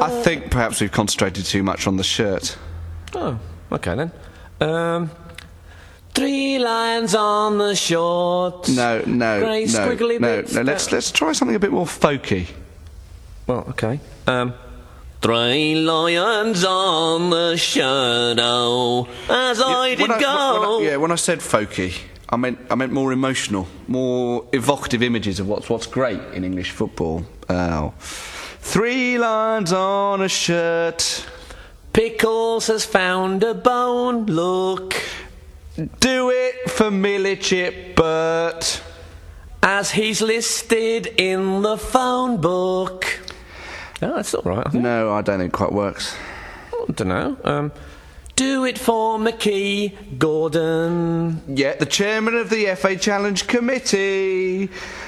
I think perhaps we've concentrated too much on the shirt. Oh, okay then. 3 lines on the shorts. No. Grey squiggly bits. No. Let's try something a bit more folky. Well, okay. 3 lions on the shirt, oh, as I did go. When I said folky, I meant more emotional, more evocative images of what's great in English football. 3 lines on a shirt. Pickles has found a bone, look. Do it for Milichip Burt, as he's listed in the phone book. Oh, that's all right, I think. No, I don't think it quite works. I don't know. Do it for McKee Gordon. Yeah, the chairman of the FA Challenge Committee.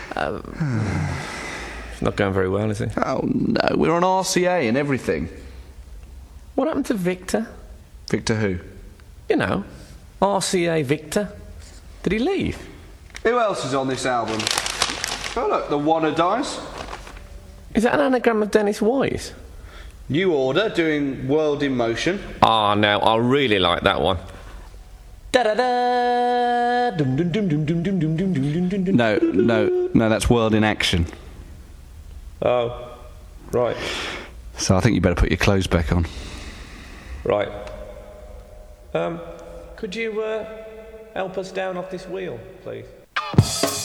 It's not going very well, is it? Oh no, we're on RCA and everything. What happened to Victor? Victor who? You know, RCA Victor. Did he leave? Who else is on this album? Oh look, the Wanna Dice. Is that an anagram of Dennis Wise? New Order doing World in Motion. Ah, now I really like that one. Da da da. Dum dum dum dum dum dum dum dum dum dum dum. No, that's World in Action. Oh, right. So I think you better put your clothes back on. Right. Could you help us down off this wheel, please?